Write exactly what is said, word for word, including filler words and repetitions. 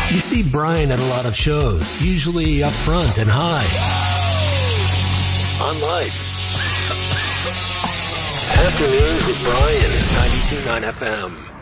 You see Brian at a lot of shows, usually up front and high. On Life. Afternoons with Brian, ninety-two point nine F M.